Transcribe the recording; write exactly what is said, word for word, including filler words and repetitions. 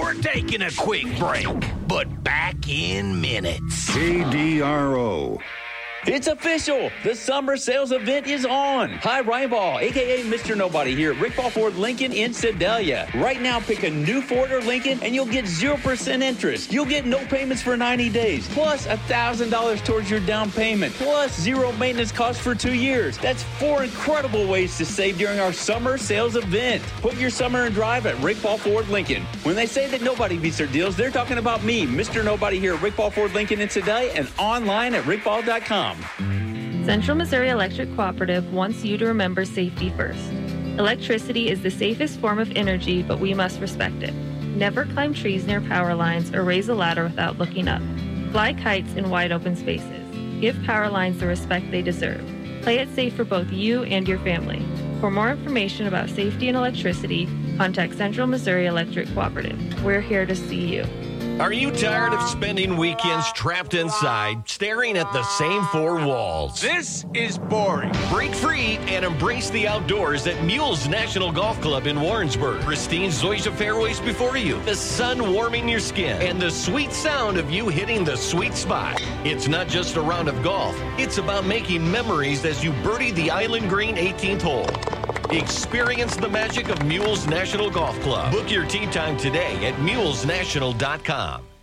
We're taking a quick break, but back in minutes. K D R O. It's official. The summer sales event is on. Hi, Ryan Ball, a k a. Mister Nobody here at Rick Ball Ford Lincoln in Sedalia. Right now, pick a new Ford or Lincoln and you'll get zero percent interest. You'll get no payments for ninety days, plus one thousand dollars towards your down payment, plus zero maintenance costs for two years. That's four incredible ways to save during our summer sales event. Put your summer in drive at Rick Ball Ford Lincoln. When they say that nobody beats their deals, they're talking about me, Mister Nobody here at Rick Ball Ford Lincoln in Sedalia and online at rick ball dot com. Central Missouri Electric Cooperative wants you to remember safety first. Electricity is the safest form of energy, but we must respect it. Never climb trees near power lines or raise a ladder without looking up. Fly kites in wide open spaces. Give power lines the respect they deserve. Play it safe for both you and your family. For more information about safety and electricity, contact Central Missouri Electric Cooperative. We're here to see you. Are you tired of spending weekends trapped inside, staring at the same four walls? This is boring. Break free and embrace the outdoors at Mules National Golf Club in Warrensburg. Pristine zoysia fairways before you, the sun warming your skin, and the sweet sound of you hitting the sweet spot. It's not just a round of golf. It's about making memories as you birdie the Island Green eighteenth hole. Experience the magic of Mules National Golf Club. Book your tee time today at mules national dot com.